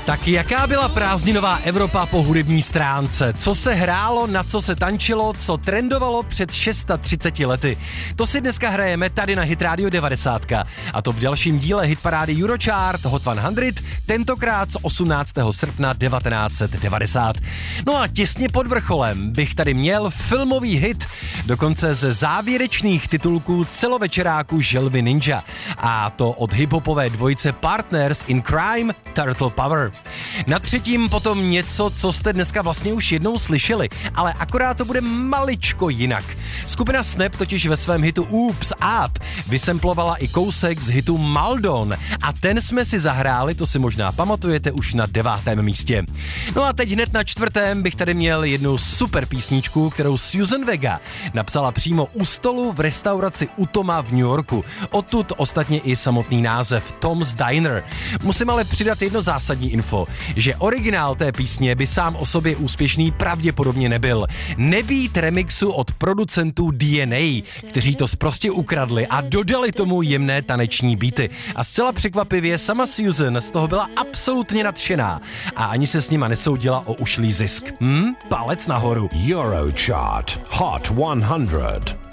Tak jaká byla prázdninová Evropa po hudební stránce? Co se hrálo, na co se tančilo, co trendovalo před 630 lety? To si dneska hrajeme tady na Hit Radio 90. A to v dalším díle hitparády Eurochart Hot 100, tentokrát z 18. srpna 1990. No a těsně pod vrcholem bych tady měl filmový hit, dokonce ze závěrečných titulků celovečeráku Želvy Ninja. A to od hiphopové dvojice Partners in Crime Turtle Power. Na třetím potom něco, co jste dneska vlastně už jednou slyšeli, ale akorát to bude maličko jinak. Skupina Snap totiž ve svém hitu Oops Up vysemplovala i kousek z hitu Maldon a ten jsme si zahráli, to si možná pamatujete, už na 9. místě. No a teď hned na 4. bych tady měl jednu super písničku, kterou Susan Vega napsala přímo u stolu v restauraci u Toma v New Yorku. Odtud ostatně i samotný název Tom's Diner. Musím ale přidat jedno zásadní info, že originál té písně by sám o sobě úspěšný pravděpodobně nebyl. Nebýt remixu od producentů DNA, kteří to sprostě ukradli a dodali tomu jemné taneční beaty. A zcela překvapivě sama Susan z toho byla absolutně nadšená a ani se s nima nesoudila o ušlý zisk. Palec nahoru. Eurochart Hot 100.